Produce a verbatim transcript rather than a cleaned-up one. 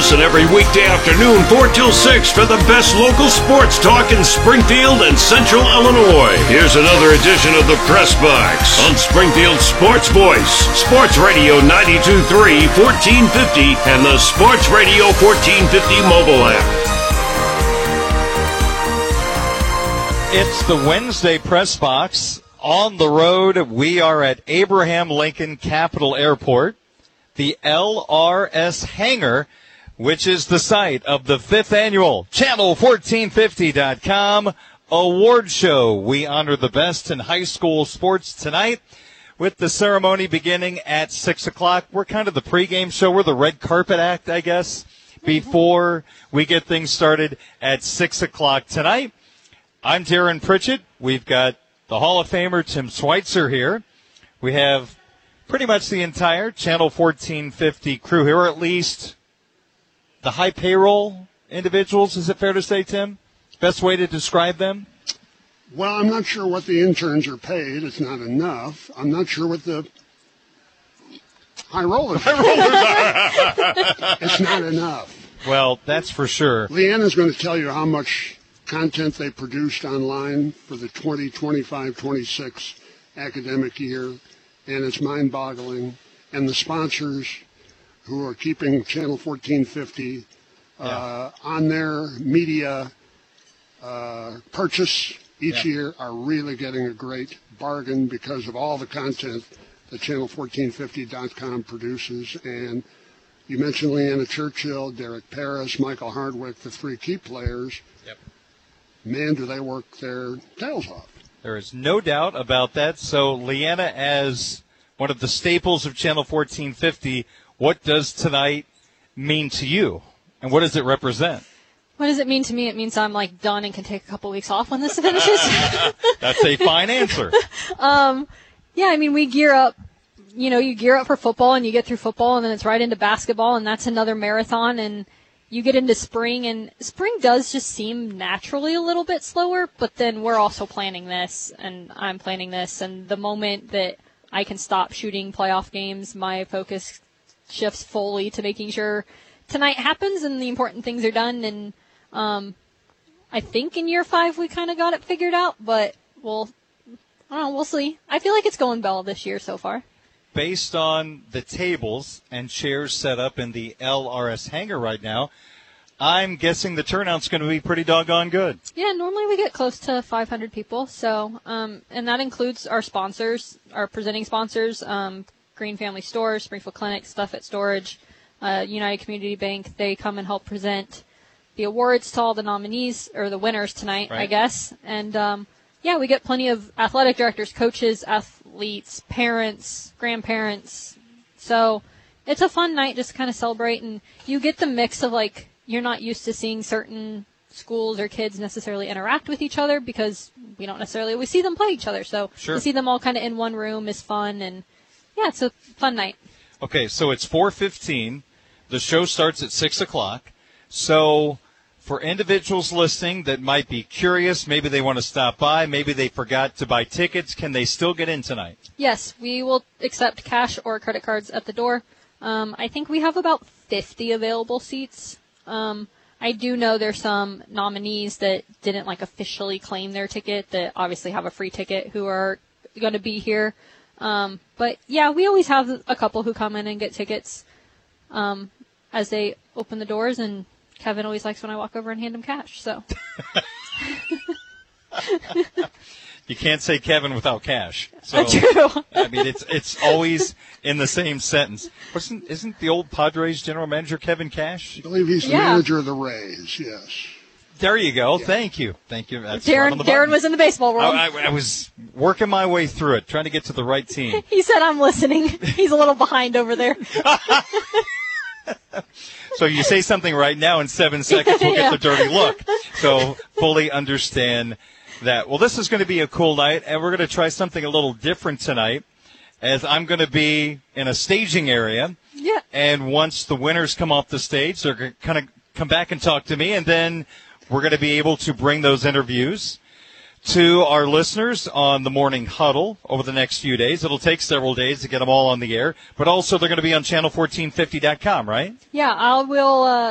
Listen every weekday afternoon, four till six, for the best local sports talk in Springfield and Central Illinois. Here's another edition of the Press Box on Springfield Sports Voice, Sports Radio ninety-two point three, fourteen fifty, and the Sports Radio fourteen fifty mobile app. It's the Wednesday Press Box. On the road, we are at Abraham Lincoln Capital Airport, the L R S Hangar, which is the site of the fifth annual Channel fourteen fifty dot com award show. We honor the best in high school sports tonight with the ceremony beginning at six o'clock. We're kind of the pregame show. We're the red carpet act, I guess, before we get things started at six o'clock tonight. I'm Darren Pritchett. We've got the Hall of Famer Tim Schweitzer here. We have pretty much the entire Channel fourteen fifty crew here, or at least the high payroll individuals. Is it fair to say, Tim? Best way to describe them? Well, I'm not sure what the interns are paid. It's not enough. I'm not sure what the high rollers are. It's not enough. Well, that's for sure. Leanna's going to tell you how much content they produced online for the twenty twenty-five twenty-six academic year, and it's mind-boggling. And the sponsors who are keeping Channel fourteen fifty uh, yeah. on their media uh, purchase each yeah. year are really getting a great bargain because of all the content that Channel fourteen fifty dot com produces. And you mentioned Leanna Churchill, Derek Paris, Michael Hardwick, the three key players. Yep. Man, do they work their tails off. There is no doubt about that. So, Leanna, as one of the staples of Channel fourteen fifty, what does tonight mean to you, and what does it represent? What does it mean to me? It means I'm, like, done and can take a couple weeks off when this finishes. That's a fine answer. um, yeah, I mean, we gear up. You know, you gear up for football, and you get through football, and then it's right into basketball, and that's another marathon, and you get into spring, and spring does just seem naturally a little bit slower, but then we're also planning this, and I'm planning this, and the moment that I can stop shooting playoff games, my focus shifts fully to making sure tonight happens and the important things are done, and um, I think in year five we kind of got it figured out, but we'll, I don't know, we'll see. I feel like it's going well this year so far. Based on the tables and chairs set up in the L R S hangar right now, I'm guessing the turnout's going to be pretty doggone good. Yeah, normally we get close to five hundred people, so um, and that includes our sponsors, our presenting sponsors, um, Green Family Stores, Springfield Clinic, Stuff at Storage, uh, United Community Bank. They come and help present the awards to all the nominees, or the winners tonight, right. I guess. And, um, yeah, we get plenty of athletic directors, coaches, athletes, parents, grandparents. So it's a fun night just to kind of celebrate, and you get the mix of, like, you're not used to seeing certain schools or kids necessarily interact with each other because we don't necessarily always see them play each other. So sure. to see them all kind of in one room is fun, and, yeah, it's a fun night. Okay, so it's four fifteen. The show starts at six o'clock. So for individuals listening that might be curious, maybe they want to stop by, maybe they forgot to buy tickets, can they still get in tonight? Yes, we will accept cash or credit cards at the door. Um, I think we have about fifty available seats. Um, I do know there's some nominees that didn't, like, officially claim their ticket that obviously have a free ticket who are going to be here. Um, but, yeah, we always have a couple who come in and get tickets um, as they open the doors, and Kevin always likes when I walk over and hand him cash. So you can't say Kevin without cash. So, true. I mean, it's it's always in the same sentence. Wasn't isn't the old Padres general manager Kevin Cash? I believe he's the yeah. manager of the Rays. Yes. There you go. Yeah. Thank you. Thank you. That's Darren, right on the Darren was in the baseball world. I, I, I was working my way through it, trying to get to the right team. He said, I'm listening. He's a little behind over there. So you say something right now, in seven seconds we'll yeah. get the dirty look. So fully understand that. Well, this is going to be a cool night, and we're going to try something a little different tonight, as I'm going to be in a staging area. Yeah. And once the winners come off the stage, they're going to kind of come back and talk to me, and then we're going to be able to bring those interviews to our listeners on the Morning Huddle over the next few days. It'll take several days to get them all on the air, but also they're going to be on channel fourteen fifty dot com, right? Yeah, I will uh,